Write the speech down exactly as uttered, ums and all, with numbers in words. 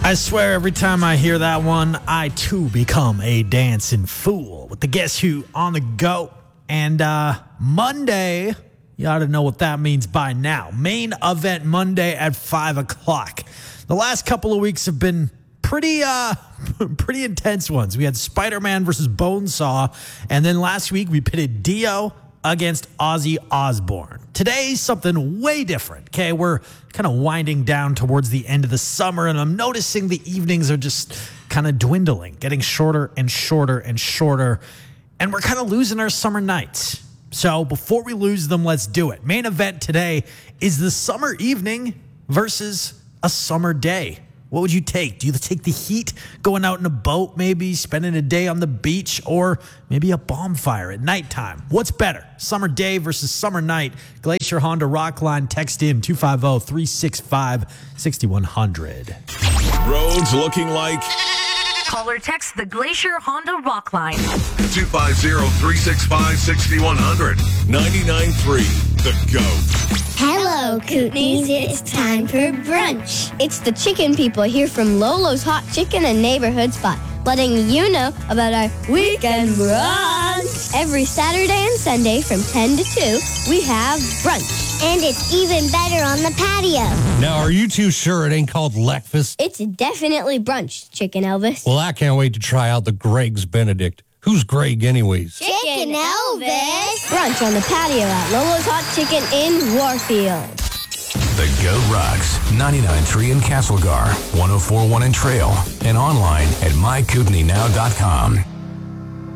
I swear every time I hear that one, I too become a dancing fool with the Guess Who on the go. And uh, Monday, you ought to know what that means by now. Main event Monday at five o'clock. The last couple of weeks have been pretty uh, pretty intense ones. We had Spider-Man versus Bonesaw, and then last week we pitted Dio against Ozzy Osbourne. Today's something way different, okay? We're kind of winding down towards the end of the summer, and I'm noticing the evenings are just kind of dwindling, getting shorter and shorter and shorter, and we're kind of losing our summer nights. So before we lose them, let's do it. Main event today is the summer evening versus a summer day. What would you take? Do you take the heat, going out in a boat, maybe spending a day on the beach, or maybe a bonfire at nighttime? What's better? Summer day versus summer night? Glacier Honda Rockline. Text in two five zero, three six five, six one zero zero. Roads looking like... Call or text the Glacier Honda Rockline. two five zero, three six five, six one zero zero. ninety-nine point three The Goat. Hello, Kootenays. It's time for brunch. It's the chicken people here from Lolo's Hot Chicken and Neighborhood Spot, letting you know about our weekend brunch. Every Saturday and Sunday from ten to two, we have brunch. And it's even better on the patio. Now, are you too sure it ain't called Leckfast? It's definitely brunch, Chicken Elvis. Well, I can't wait to try out the Greg's Benedict. Who's Greg anyways? Chicken Elvis. Brunch on the patio at Lolo's Hot Chicken in Warfield. The Goat rocks. ninety-nine point three in Castlegar, one oh four point one in Trail, and online at my kootenai now dot com.